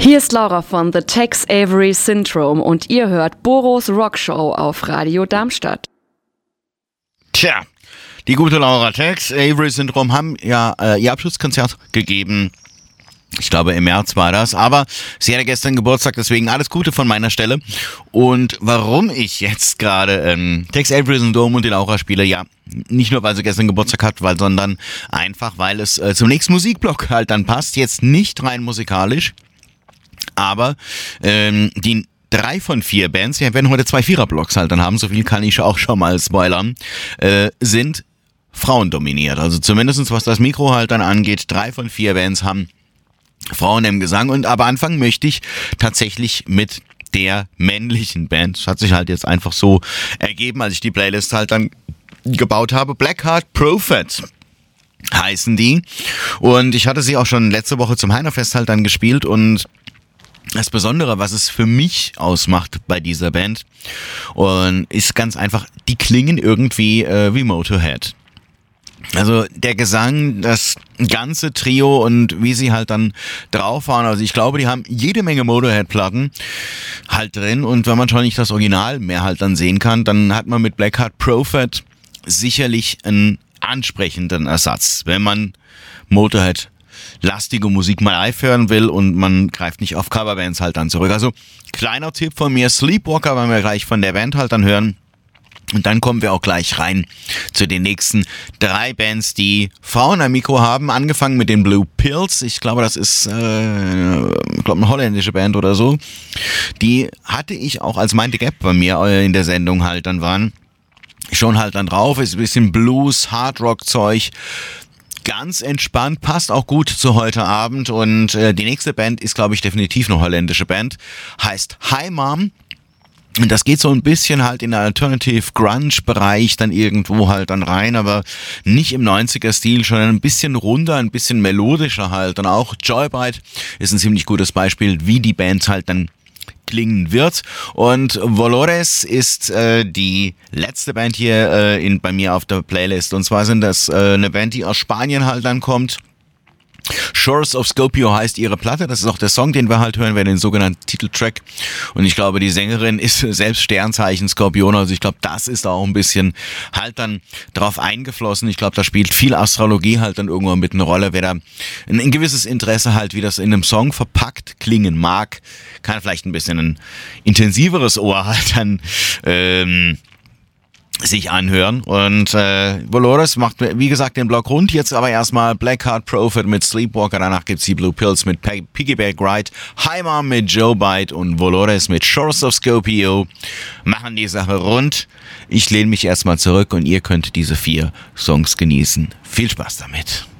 Hier ist Laura von The Tex Avery Syndrome und ihr hört Boros Rockshow auf Radio Darmstadt. Tja, die gute Laura Tex Avery Syndrome haben ja ihr Abschlusskonzert gegeben. Ich glaube, im März war das, aber sie hatte gestern Geburtstag, deswegen alles Gute von meiner Stelle. Und warum ich jetzt gerade Tex Avery Syndrome und die Laura spiele, ja, nicht nur, weil sie gestern Geburtstag hat, sondern einfach, weil es zum nächsten Musikblock halt dann passt. Jetzt nicht rein musikalisch, aber die 3 von 4 Bands, wir werden heute 2 Viererblocks halt dann haben, so viel kann ich auch schon mal spoilern, sind frauendominiert. Also zumindest was das Mikro halt dann angeht, 3 von 4 Bands haben Frauen im Gesang. Und aber anfangen möchte ich tatsächlich mit der männlichen Band. Das hat sich halt jetzt einfach so ergeben, als ich die Playlist halt dann gebaut habe. Blackheart Prophet heißen die. Und ich hatte sie auch schon letzte Woche zum Heinerfest halt dann gespielt. Und das Besondere, was es für mich ausmacht bei dieser Band, und ist ganz einfach, die klingen irgendwie wie Motorhead. Also der Gesang, das ganze Trio und wie sie halt dann drauf waren, also ich glaube, die haben jede Menge Motorhead-Platten halt drin, und wenn man schon nicht das Original mehr halt dann sehen kann, dann hat man mit Blackheart Prophet sicherlich einen ansprechenden Ersatz, wenn man Motorhead-lastige Musik mal live hören will und man greift nicht auf Coverbands halt dann zurück. Also kleiner Tipp von mir, Sleepwalker, wenn wir gleich von der Band halt dann hören. Und dann kommen wir auch gleich rein zu den nächsten 3 Bands, die Frauen am Mikro haben. Angefangen mit den Blue Pills. Ich glaube, das ist eine holländische Band oder so. Die hatte ich auch als Mind the Gap bei mir in der Sendung halt dann waren. Schon halt dann drauf. Ist ein bisschen Blues, Hardrock-Zeug. Ganz entspannt, passt auch gut zu heute Abend. Und die nächste Band ist, glaube ich, definitiv eine holländische Band. Heißt Hi Mom. Und das geht so ein bisschen halt in den Alternative Grunge Bereich dann irgendwo halt dann rein, aber nicht im 90er Stil, schon ein bisschen runder, ein bisschen melodischer halt. Und auch Joyride ist ein ziemlich gutes Beispiel, wie die Band halt dann klingen wird. Und Volores ist die letzte Band hier bei mir auf der Playlist. Und zwar sind das eine Band, die aus Spanien halt dann kommt. Shores of Skopje heißt ihre Platte, das ist auch der Song, den wir halt hören werden, den sogenannten Titeltrack. Und ich glaube, die Sängerin ist selbst Sternzeichen Skorpion, also ich glaube, das ist auch ein bisschen halt dann drauf eingeflossen. Ich glaube, da spielt viel Astrologie halt dann irgendwann mit eine Rolle. Wer da ein gewisses Interesse halt, wie das in einem Song verpackt klingen mag, kann vielleicht ein bisschen ein intensiveres Ohr halt dann sich anhören. Und Volores macht, wie gesagt, den Block rund. Jetzt aber erstmal Blackheart Prophet mit Sleepwalker. Danach gibt's die Blue Pills mit Piggyback Ride, Hi Mom mit Joyride und Volores mit Shores of Skopje machen die Sache rund. Ich lehne mich erstmal zurück und ihr könnt diese 4 Songs genießen. Viel Spaß damit.